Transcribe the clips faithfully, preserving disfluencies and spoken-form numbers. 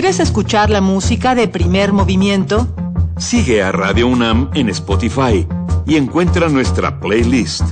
¿Quieres escuchar la música de Primer Movimiento? Sigue a Radio UNAM en Spotify y encuentra nuestra playlist.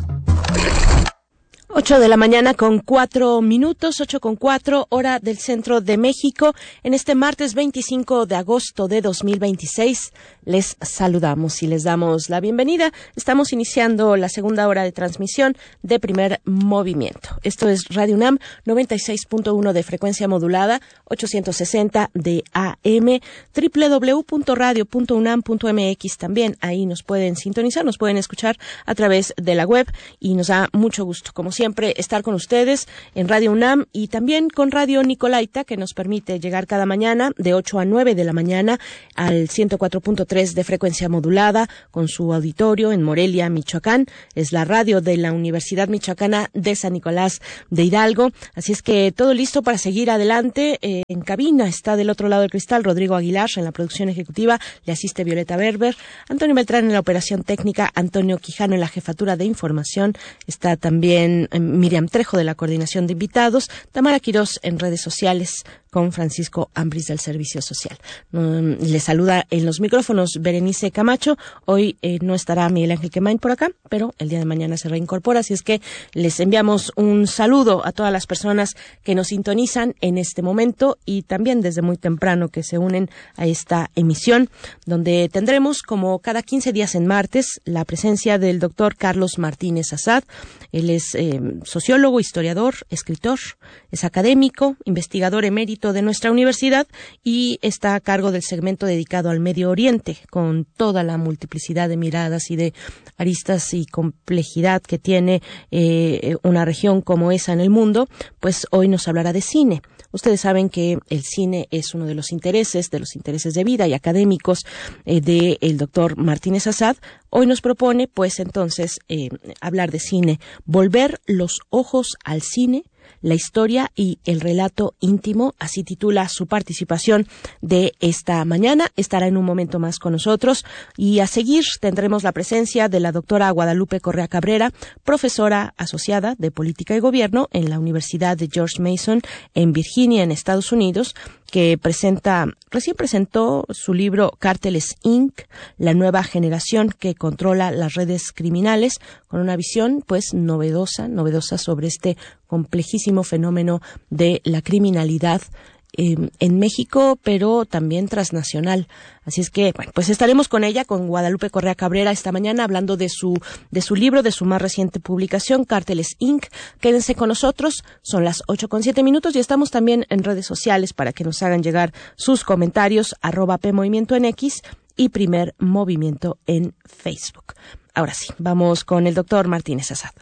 Ocho de la mañana con cuatro minutos, ocho con cuatro, hora del centro de México. En este martes veinticinco de agosto de dos mil veintiséis, les saludamos y les damos la bienvenida. Estamos iniciando la segunda hora de transmisión de Primer Movimiento. Esto es Radio UNAM, noventa y seis punto uno de frecuencia modulada, ochocientos sesenta de A M, doble u doble u doble u punto radio punto unam punto m x. También ahí nos pueden sintonizar, nos pueden escuchar a través de la web y nos da mucho gusto, como siempre, estar con ustedes en Radio UNAM y también con Radio Nicolaita, que nos permite llegar cada mañana de ocho a nueve de la mañana al ciento cuatro punto tres de frecuencia modulada con su auditorio en Morelia, Michoacán. Es la radio de la Universidad Michoacana de San Nicolás de Hidalgo. Así es que todo listo para seguir adelante. Eh, en cabina está del otro lado del cristal Rodrigo Aguilar, en la producción ejecutiva le asiste Violeta Berber, Antonio Beltrán en la operación técnica, Antonio Quijano en la jefatura de información, está también Miriam Trejo de la coordinación de invitados, Tamara Quirós en redes sociales con Francisco Ambris del Servicio Social. Um, le saluda en los micrófonos Berenice Camacho. Hoy eh, no estará Miguel Ángel Quemain por acá, pero el día de mañana se reincorpora, así es que les enviamos un saludo a todas las personas que nos sintonizan en este momento y también desde muy temprano que se unen a esta emisión, donde tendremos como cada quince días en martes la presencia del doctor Carlos Martínez Assad. Él es eh, sociólogo, historiador, escritor, es académico, investigador emérito de nuestra universidad y está a cargo del segmento dedicado al Medio Oriente, con toda la multiplicidad de miradas y de aristas y complejidad que tiene eh, una región como esa en el mundo. Pues hoy nos hablará de cine. Ustedes saben que el cine es uno de los intereses, de los intereses de vida y académicos eh, del doctor Martínez Assad. Hoy nos propone, pues entonces, eh, hablar de cine, volver los ojos al cine, la historia y el relato íntimo, así titula su participación de esta mañana. Estará en un momento más con nosotros y a seguir tendremos la presencia de la doctora Guadalupe Correa Cabrera, profesora asociada de Política y Gobierno en la Universidad de George Mason en Virginia, en Estados Unidos, que presenta, recién presentó su libro Cárteles incorporated, la nueva generación que controla las redes criminales, con una visión pues novedosa, novedosa sobre este complejísimo fenómeno de la criminalidad eh, en México, pero también transnacional. Así es que, bueno, pues estaremos con ella, con Guadalupe Correa Cabrera, esta mañana hablando de su de su libro, de su más reciente publicación, Cárteles incorporated. Quédense con nosotros, son las ocho con siete minutos y estamos también en redes sociales para que nos hagan llegar sus comentarios, arroba P Movimiento en X y Primer Movimiento en Facebook. Ahora sí, vamos con el doctor Martínez Assad.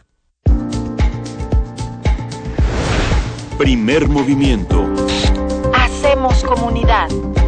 Primer Movimiento. Hacemos comunidad.